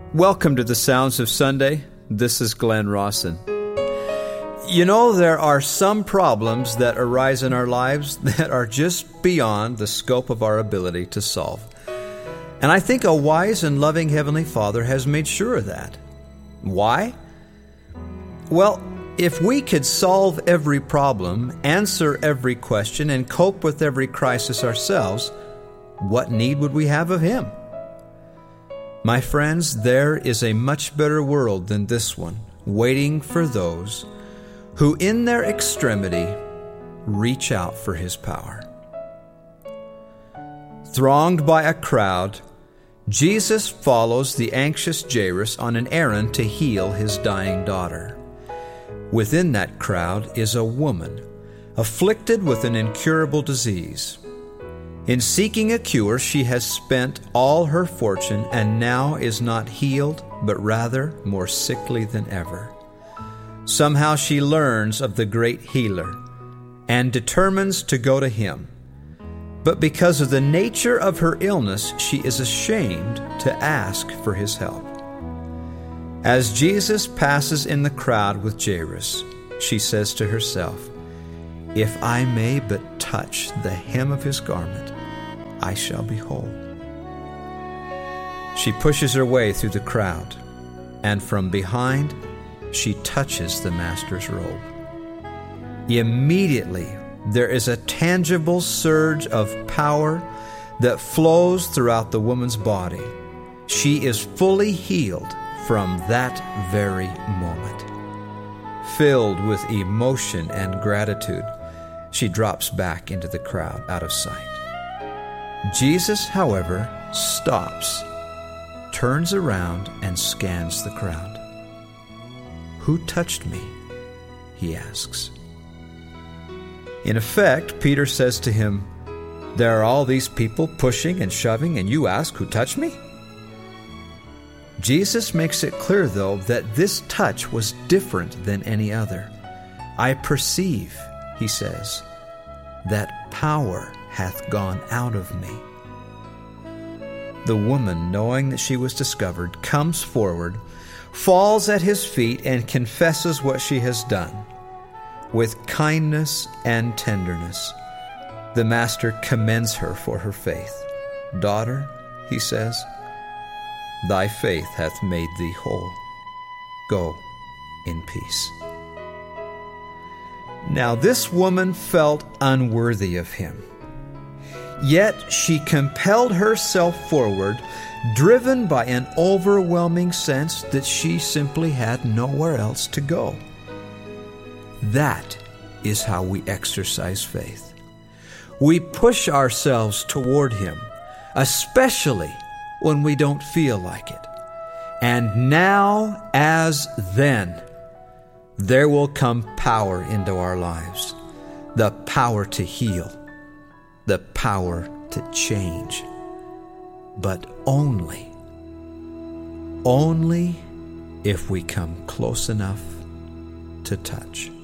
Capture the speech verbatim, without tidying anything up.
Welcome to the Sounds of Sunday. This is Glenn Rawson. You know, there are some problems that arise in our lives that are just beyond the scope of our ability to solve. And I think a wise and loving Heavenly Father has made sure of that. Why? Well, if we could solve every problem, answer every question, and cope with every crisis ourselves, what need would we have of Him? My friends, there is a much better world than this one, waiting for those who in their extremity reach out for His power. Thronged by a crowd, Jesus follows the anxious Jairus on an errand to heal his dying daughter. Within that crowd is a woman afflicted with an incurable disease. In seeking a cure, she has spent all her fortune and now is not healed, but rather more sickly than ever. Somehow she learns of the great healer and determines to go to Him. But because of the nature of her illness, she is ashamed to ask for His help. As Jesus passes in the crowd with Jairus, she says to herself, "If I may but touch the hem of His garment, I shall be whole." She pushes her way through the crowd, and from behind, she touches the Master's robe. Immediately, there is a tangible surge of power that flows throughout the woman's body. She is fully healed from that very moment. Filled with emotion and gratitude, she drops back into the crowd out of sight. Jesus, however, stops, turns around, and scans the crowd. "Who touched me?" he asks. In effect, Peter says to him, "There are all these people pushing and shoving, and you ask, 'Who touched me?'" Jesus makes it clear, though, that this touch was different than any other. "I perceive," he says, "that power hath gone out of me." The woman, knowing that she was discovered, comes forward, falls at His feet, and confesses what she has done. With kindness and tenderness, the Master commends her for her faith. "Daughter," he says, "thy faith hath made thee whole. Go in peace." Now this woman felt unworthy of Him. Yet she compelled herself forward, driven by an overwhelming sense that she simply had nowhere else to go. That is how we exercise faith. We push ourselves toward Him, especially when we don't feel like it. And now, as then, there will come power into our lives, the power to heal, the power to change, but only, only if we come close enough to touch.